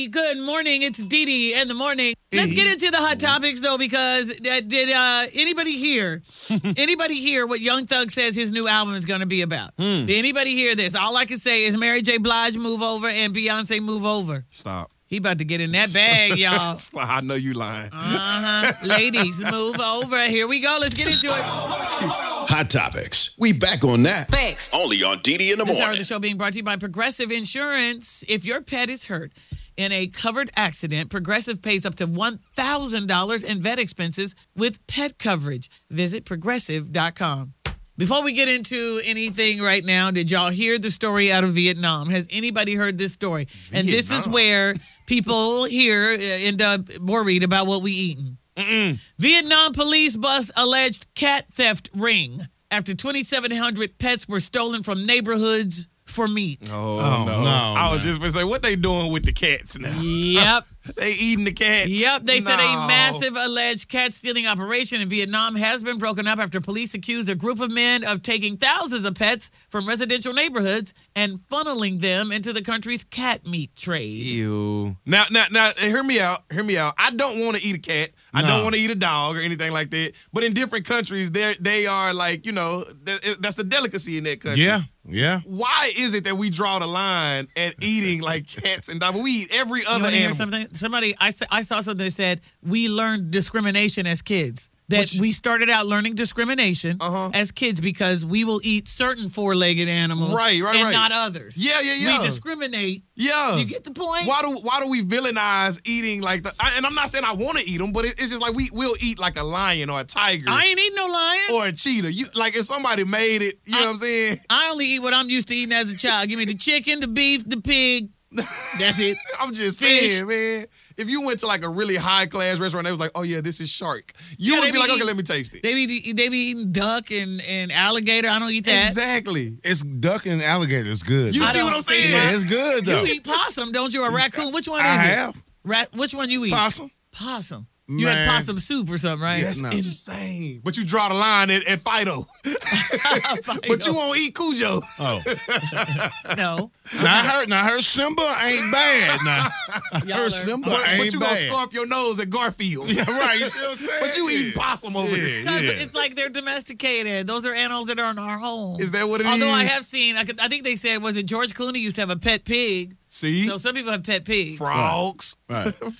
Good morning. It's Dee Dee in the morning. Let's get into the hot topics, though, because did anybody hear? Anybody hear what Young Thug says his new album is going to be about? Did anybody hear this? All I can say is Mary J. Blige move over and Beyonce move over. Stop. He about to get in that bag, y'all. I know you lying. Ladies, move over. Here we go. Let's get into it. Hot topics. We back on that. Thanks. Only on Dee Dee in the This hour morning. of the show being brought to you by Progressive Insurance. If your pet is hurt in a covered accident, Progressive pays up to $1,000 in vet expenses with pet coverage. Visit Progressive.com. Before we get into anything right now, did y'all hear the story out of Vietnam? Has anybody heard this story? And this is where people here end up worried about what we eating. Vietnam police bust alleged cat theft ring after 2,700 pets were stolen from neighborhoods for meat. Oh, no. I was just going to say, what they doing with the cats now? Yep. They eating the cats. Yep, they said a massive alleged cat stealing operation in Vietnam has been broken up after police accused a group of men of taking thousands of pets from residential neighborhoods and funneling them into the country's cat meat trade. Ew. Now, hear me out. I don't want to eat a cat. I don't want to eat a dog or anything like that. But in different countries, they are like, that's a delicacy in that country. Yeah. Why is it that we draw the line at eating like cats and dogs? We eat every other You animal. something? I saw something that said we learned discrimination as kids. We started out learning discrimination as kids because we will eat certain four-legged animals and not others. Yeah. We discriminate. Yeah. Do you get the point? Why do we villainize eating like and I'm not saying I want to eat them, but it's just like we'll eat like a lion or a tiger. I ain't eating no lion. Or a cheetah. Like if somebody made it, you know what I'm saying? I only eat what I'm used to eating as a child. Give me the chicken, the beef, the pig. That's it. I'm just saying, man. If you went to like a really high class restaurant, they was like, "Oh yeah, this is shark." You would be like, "Okay, let me taste it." They be eating duck and alligator. I don't eat that. Exactly. It's duck and alligator. It's good. You see what I'm saying? Yeah, it's good though. You eat possum, don't you? Or raccoon? Which one is it? I have. Which one you eat? Possum. You had possum soup or something, right? That's insane. But you draw the line at Fido. But you won't eat Cujo. Oh. No. Now I heard Simba ain't bad now. I heard Simba ain't bad. But you gonna scarf your nose at Garfield. Yeah, right. You see what I'm saying? But you eating possum over there. Because it's like they're domesticated. Those are animals that are in our home. Is that what it is? Although I have seen, I think they said, was it George Clooney used to have a pet pig? See? So some people have pet pigs. Frogs. Right.